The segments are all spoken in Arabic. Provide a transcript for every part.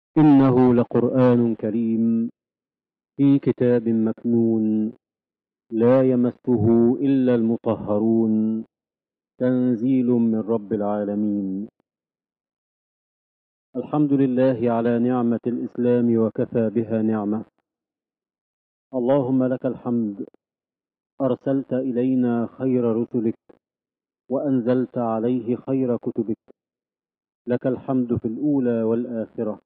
إنه لقرآن كريم في كتاب مكنون لا يمسه إلا المطهرون تنزيل من رب العالمين. الحمد لله على نعمة الإسلام وكفى بها نعمة. اللهم لك الحمد، أرسلت إلينا خير رسلك وأنزلت عليه خير كتبك، لك الحمد في الأولى والآخرة.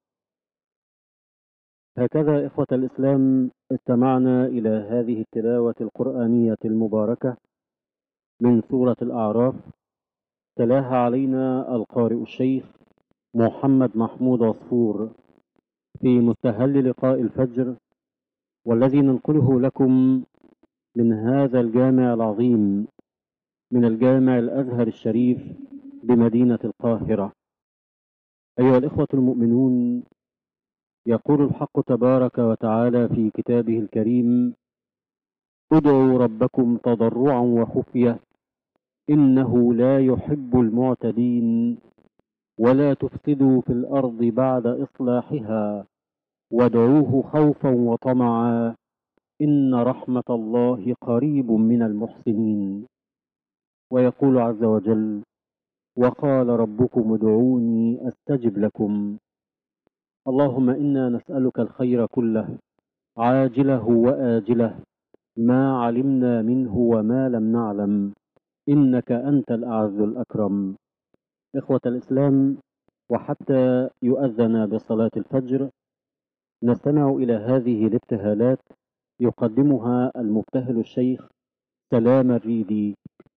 هكذا إخوة الإسلام استمعنا إلى هذه التلاوة القرآنية المباركة من سورة الأعراف، تلاها علينا القارئ الشيخ محمد محمود عصفور في مستهل لقاء الفجر، والذي ننقله لكم من هذا الجامع العظيم، من الجامع الأزهر الشريف بمدينة القاهرة. أيها الإخوة المؤمنون، يقول الحق تبارك وتعالى في كتابه الكريم: ادعوا ربكم تضرعا وخفية إنه لا يحب المعتدين ولا تفسدوا في الأرض بعد إصلاحها وادعوه خوفا وطمعا إن رحمة الله قريب من المحسنين. ويقول عز وجل: وقال ربكم ادعوني أستجب لكم. اللهم إنا نسألك الخير كله عاجله وآجله ما علمنا منه وما لم نعلم، إنك أنت الأعز الأكرم. إخوة الإسلام، وحتى يؤذن بصلاة الفجر نستمع إلى هذه الابتهالات يقدمها المبتهل الشيخ سلام الريدي